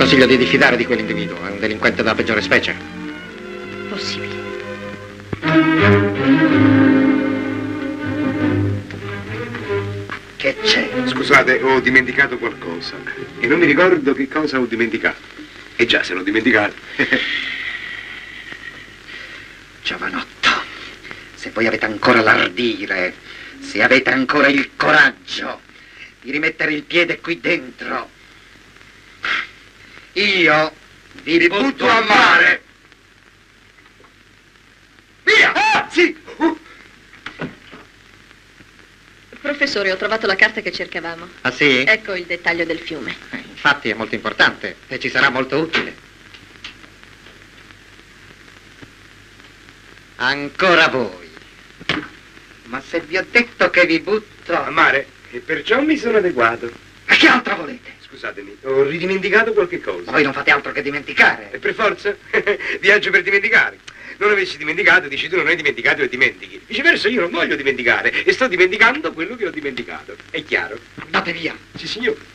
consiglio di diffidare di quell'individuo, è un delinquente della peggiore specie. Possibile. Che c'è? Scusate, ho dimenticato qualcosa. E non mi ricordo che cosa ho dimenticato. E già, se l'ho dimenticato. Giovanotto, se voi avete ancora l'ardire, se avete ancora il coraggio di rimettere il piede qui dentro, io vi butto a mare. Via! Ah, sì! Professore, ho trovato la carta che cercavamo. Ah, sì? Ecco il dettaglio del fiume. Infatti è molto importante e ci sarà molto utile. Ancora voi. Ma se vi ho detto che vi butto... A mare, e perciò mi sono adeguato. Ma che altro volete? Scusatemi, ho ridimenticato qualche cosa. Ma voi non fate altro che dimenticare. E per forza? Viaggio per dimenticare. Non avessi dimenticato, dici tu non hai dimenticato e dimentichi. Viceversa io non voglio dimenticare e sto dimenticando quello che ho dimenticato. È chiaro? Andate via. Sì, signore.